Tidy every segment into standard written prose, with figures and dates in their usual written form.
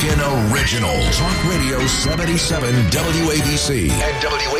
Michigan original. Talk Radio 77 WABC and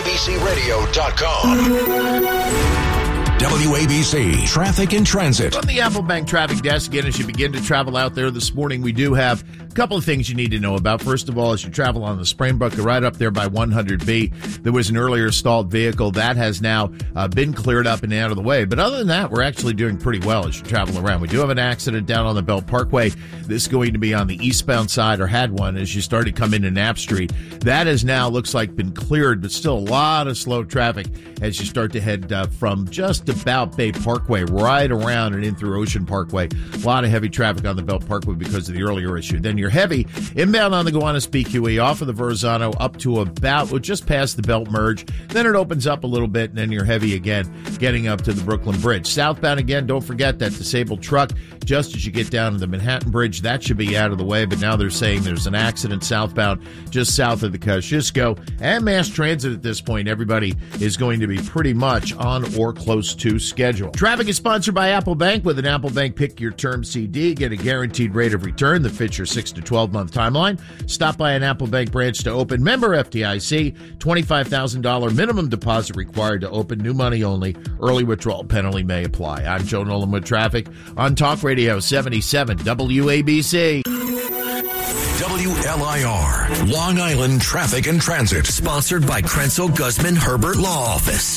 WABCRadio.com. WABC Traffic and Transit. On the Apple Bank traffic desk, again, as you begin to travel out there this morning, we do have a couple of things you need to know about. First of all, as you travel on the Springbrook, right up there by 100B, there was an earlier stalled vehicle. That has now been cleared up and out of the way. But other than that, we're actually doing pretty well as you travel around. We do have an accident down on the Belt Parkway. This is going to be on the eastbound side, or had one, as you start to come into Knapp Street. That has now, looks like, been cleared, but still a lot of slow traffic as you start to head from just about Bay Parkway right around and in through Ocean Parkway. A lot of heavy traffic on the Belt Parkway because of the earlier issue. Then you're heavy inbound on the Gowanus BQE off of the Verrazano up to about, well, just past the Belt Merge. Then it opens up a little bit, and then you're heavy again getting up to the Brooklyn Bridge. Southbound again, don't forget that disabled truck just as you get down to the Manhattan Bridge. That should be out of the way, but now they're saying there's an accident southbound just south of the Kosciuszko. And mass transit at this point, everybody is going to be pretty much on or close to schedule. Traffic is sponsored by Apple Bank. With an Apple Bank Pick Your Term CD, get a guaranteed rate of return that fits your 6 to 12 month timeline. Stop by an Apple Bank branch to open. Member FDIC, $25,000 minimum deposit required to open. New money only. Early withdrawal penalty may apply. I'm Joe Nolan with traffic on Talk Radio 77 WABC. WLIR, Long Island Traffic and Transit. Sponsored by Krenzel Guzman Herbert Law Office.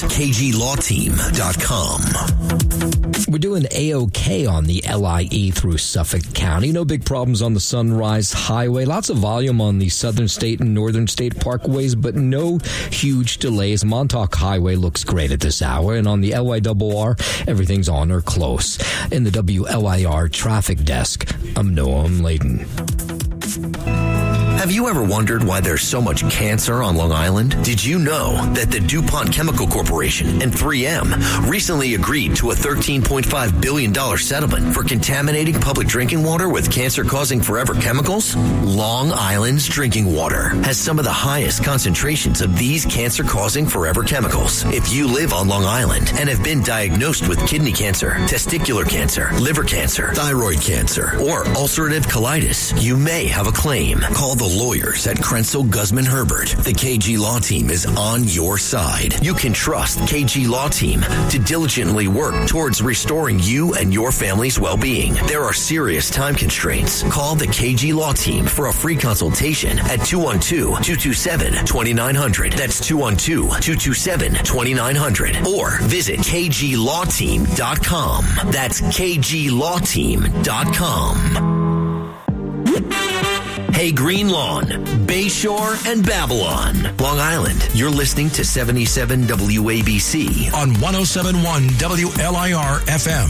KGLawTeam.com. We're doing A-OK on the LIE through Suffolk County. No big problems on the Sunrise Highway. Lots of volume on the Southern State and Northern State Parkways, but no huge delays. Montauk Highway looks great at this hour. And on the LIRR, everything's on or close. In the WLIR traffic desk, I'm Noam Layden. Have you ever wondered why there's so much cancer on Long Island? Did you know that the DuPont Chemical Corporation and 3M recently agreed to a $13.5 billion settlement for contaminating public drinking water with cancer-causing forever chemicals? Long Island's drinking water has some of the highest concentrations of these cancer-causing forever chemicals. If you live on Long Island and have been diagnosed with kidney cancer, testicular cancer, liver cancer, thyroid cancer, or ulcerative colitis, you may have a claim. Call the lawyers at Krenzel Guzman Herbert. The KG Law Team is on your side. You can trust KG Law Team to diligently work towards restoring you and your family's well-being. There are serious time constraints. Call the KG Law Team for a free consultation at 212-227-2900. That's 212-227-2900. Or visit KGLawTeam.com. That's KGLawTeam.com. Hey, Green Lawn, Bayshore, and Babylon. Long Island, you're listening to 77 WABC on 107.1 WLIR FM.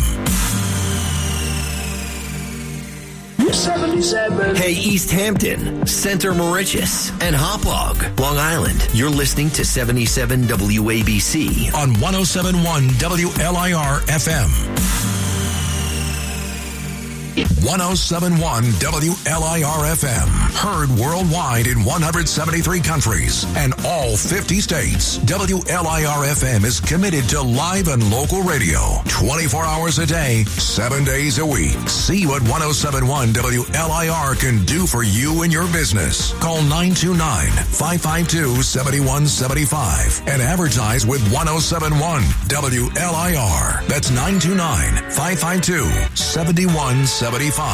77. Hey, East Hampton, Center Moriches, and Hauppauge. Long Island, you're listening to 77 WABC on 107.1 WLIR FM. 107.1 WLIR FM. Heard worldwide in 173 countries and all 50 states. WLIR FM is committed to live and local radio 24 hours a day, 7 days a week. See what 107.1 WLIR can do for you and your business. Call 929-552-7175 and advertise with 107.1 WLIR. That's 929-552-7175.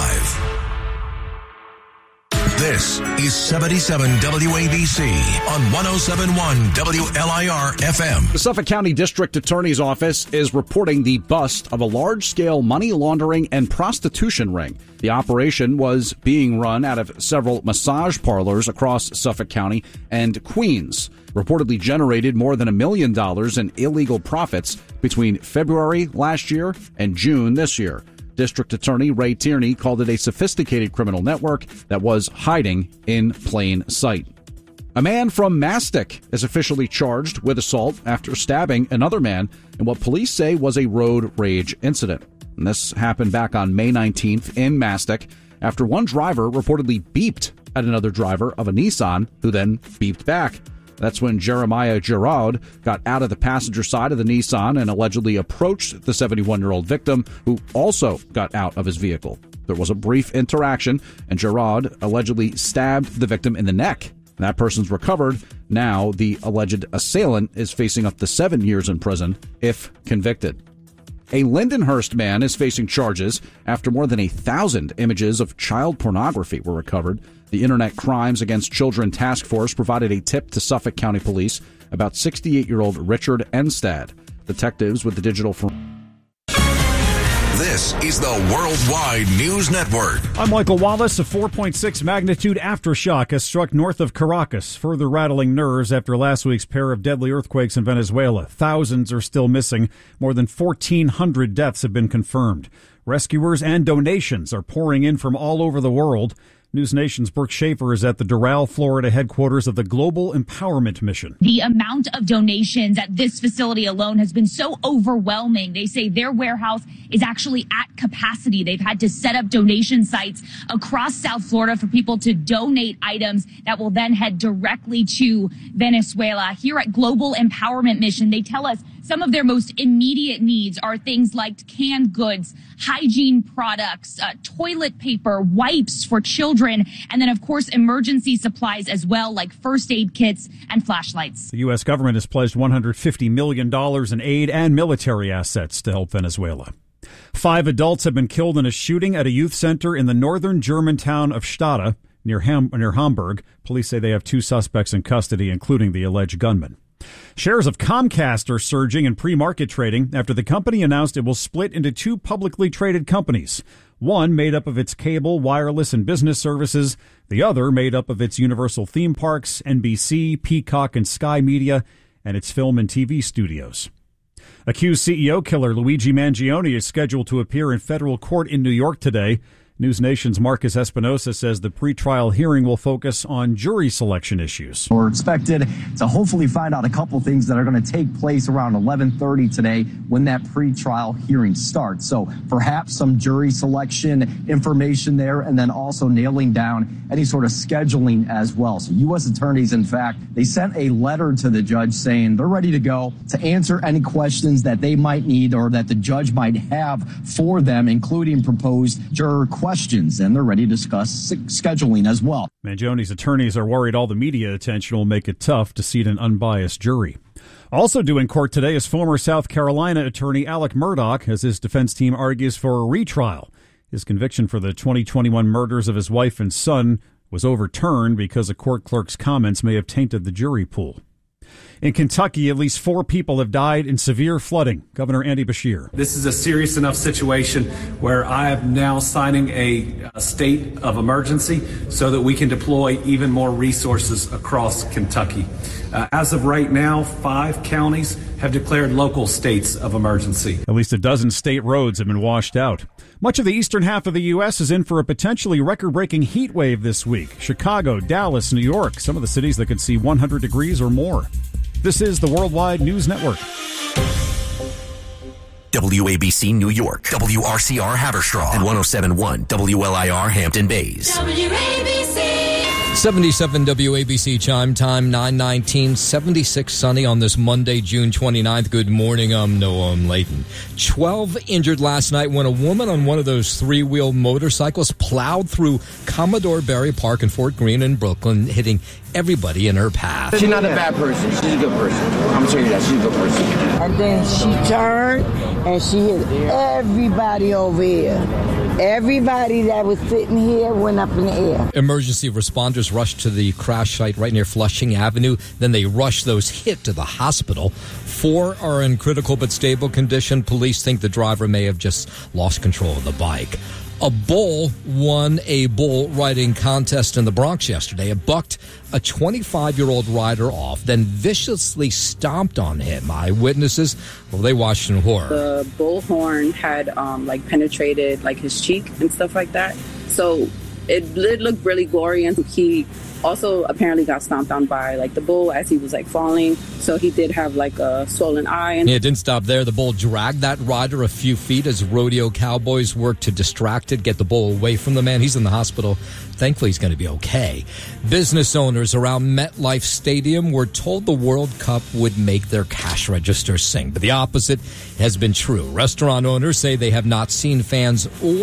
This is 77 WABC on 107.1 WLIR FM. The Suffolk County District Attorney's Office is reporting the bust of a large-scale money laundering and prostitution ring. The operation was being run out of several massage parlors across Suffolk County and Queens. Reportedly generated more than $1 million in illegal profits between February last year and June this year. District Attorney Ray Tierney called it a sophisticated criminal network that was hiding in plain sight. A man from Mastic is officially charged with assault after stabbing another man in what police say was a road rage incident. And this happened back on May 19th in Mastic after one driver reportedly beeped at another driver of a Nissan who then beeped back. That's when Jeremiah Giraud got out of the passenger side of the Nissan and allegedly approached the 71-year-old victim, who also got out of his vehicle. There was a brief interaction, and Gerard allegedly stabbed the victim in the neck. That person's recovered. Now the alleged assailant is facing up to 7 years in prison if convicted. A Lindenhurst man is facing charges after more than 1,000 images of child pornography were recovered. The Internet Crimes Against Children Task Force provided a tip to Suffolk County Police about 68-year-old Richard Enstad. Detectives with the digital This is the Worldwide News Network. I'm Michael Wallace. A 4.6 magnitude aftershock has struck north of Caracas, further rattling nerves after last week's pair of deadly earthquakes in Venezuela. Thousands are still missing. More than 1,400 deaths have been confirmed. Rescuers and donations are pouring in from all over the world. News Nation's Brooke Schaefer is at the Doral, Florida headquarters of the Global Empowerment Mission. The amount of donations at this facility alone has been so overwhelming. They say their warehouse is actually at capacity. They've had to set up donation sites across South Florida for people to donate items that will then head directly to Venezuela. Here at Global Empowerment Mission, they tell us some of their most immediate needs are things like canned goods, hygiene products, toilet paper, wipes for children, and then, of course, emergency supplies as well, like first aid kits and flashlights. The U.S. government has pledged $150 million in aid and military assets to help Venezuela. 5 adults have been killed in a shooting at a youth center in the northern German town of Stade, near Hamburg. Police say they have 2 suspects in custody, including the alleged gunman. Shares of Comcast are surging in pre-market trading after the company announced it will split into 2 publicly traded companies. One made up of its cable, wireless, and business services. The other made up of its Universal theme parks, NBC, Peacock, and Sky Media, and its film and TV studios. Accused CEO killer Luigi Mangione is scheduled to appear in federal court in New York today. News Nation's Marcus Espinosa says the pretrial hearing will focus on jury selection issues. We're expected to hopefully find out a couple things that are going to take place around 11:30 today when that pretrial hearing starts. So perhaps some jury selection information there, and then also nailing down any sort of scheduling as well. So U.S. attorneys, in fact, they sent a letter to the judge saying they're ready to go to answer any questions that they might need or that the judge might have for them, including proposed juror questions, and they're ready to discuss scheduling as well. Mangione's attorneys are worried all the media attention will make it tough to seat an unbiased jury. Also due in court today is former South Carolina attorney Alec Murdaugh as his defense team argues for a retrial. His conviction for the 2021 murders of his wife and son was overturned because a court clerk's comments may have tainted the jury pool. In Kentucky, at least 4 people have died in severe flooding. Governor Andy Beshear. This is a serious enough situation where I am now signing a state of emergency so that we can deploy even more resources across Kentucky. As of right now, 5 counties have declared local states of emergency. At least a dozen state roads have been washed out. Much of the eastern half of the U.S. is in for a potentially record-breaking heat wave this week. Chicago, Dallas, New York, some of the cities that could see 100 degrees or more. This is the Worldwide News Network. WABC New York, WRCR Haverstraw, and 107.1 WLIR Hampton Bays. WABC. 77 WABC chime time, 9:19, 76 sunny on this Monday, June 29th. Good morning, I'm Noam Layton. 12 injured last night when a woman on one of those 3-wheel motorcycles plowed through Commodore Barry Park in Fort Greene in Brooklyn, hitting everybody in her path. She's not a bad person. She's a good person. I'm telling you that. She's a good person. And then she turned and she hit everybody over here. Everybody that was sitting here went up in the air. Emergency responders rushed to the crash site right near Flushing Avenue. Then they rushed those hit to the hospital. 4 are in critical but stable condition. Police think the driver may have just lost control of the bike. A bull won a bull riding contest in the Bronx yesterday. It bucked a 25-year-old rider off, then viciously stomped on him. Eyewitnesses, well, they watched in horror. The bullhorn had penetrated his cheek and stuff like that. So it looked really gory, and he also apparently got stomped on by the bull as he was falling. So he did have a swollen eye. And it didn't stop there. The bull dragged that rider a few feet as rodeo cowboys worked to distract it, get the bull away from the man. He's in the hospital. Thankfully, he's going to be okay. Business owners around MetLife Stadium were told the World Cup would make their cash register sing, but the opposite has been true. Restaurant owners say they have not seen fans or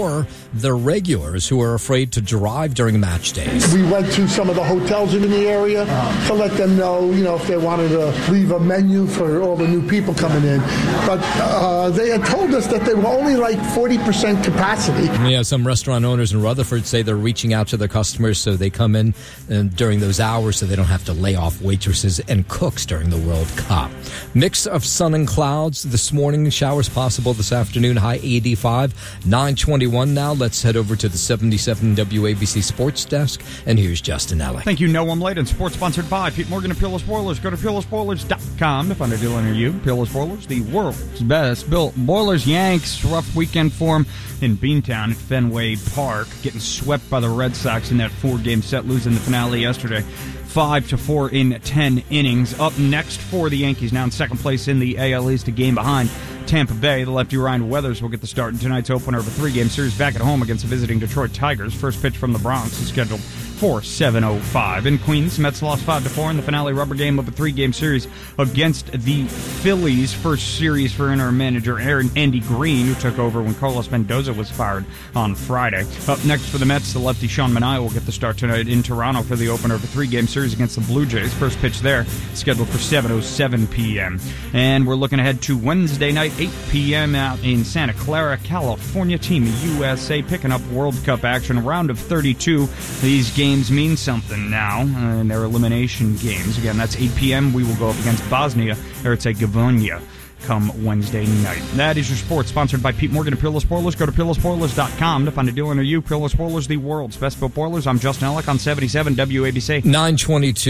the regulars who are afraid to drive during match days. We went to some of the hotels in the area to let them know, if they wanted to leave a menu for all the new people coming in. But they had told us that they were only like 40% capacity. Yeah, some restaurant owners in Rutherford say they're reaching out to their customers so they come in during those hours so they don't have to lay off waitresses and cooks during the World Cup. Mix of sun and clouds this morning. Showers possible this afternoon. High 85. 9:21 now. Let's head over to the 77 WABC Sports Desk. And here's Justin Ellick. Thank you, Noam Layden. Sports sponsored by Pete Morgan and Peerless Boilers. Go to peerlessboilers.com to find a deal near you. Peerless Boilers, the world's best built boilers. Yanks, rough weekend for them in Beantown at Fenway Park, getting swept by the Red Sox in that 4-game set, losing the finale yesterday 5-4 in 10 innings. Up next for the Yankees, now in second place in the AL East, a game behind Tampa Bay. The lefty Ryan Weathers will get the start in tonight's opener of a 3-game series back at home against the visiting Detroit Tigers. First pitch from the Bronx is scheduled for 7:05. In Queens, Mets lost 5-4 in the finale rubber game of a 3-game series against the Phillies. First series for interim manager Andy Green, who took over when Carlos Mendoza was fired on Friday. Up next for the Mets, the lefty Sean Manaea will get the start tonight in Toronto for the opener of a 3-game series against the Blue Jays. First pitch there scheduled for 7:07 p.m. And we're looking ahead to Wednesday night, 8 p.m. out in Santa Clara, California. Team USA picking up World Cup action. Round of 32. These games mean something now, and they're elimination games. Again, that's 8 p.m. We will go up against Bosnia-Herzegovina come Wednesday night. That is your sports, sponsored by Pete Morgan and Peerless Boilers. Go to peerlessboilers.com to find a deal near you. Peerless Boilers, the world's best built boilers. I'm Justin Ellick on 77 WABC. 9:22.